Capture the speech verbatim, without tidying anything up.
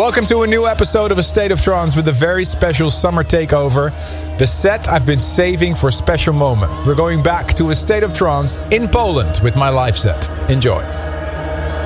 Welcome to a new episode of A State of Trance with a very special summer takeover. The set I've been saving for a special moment. We're going back to A State of Trance in Poland with my live set. Enjoy.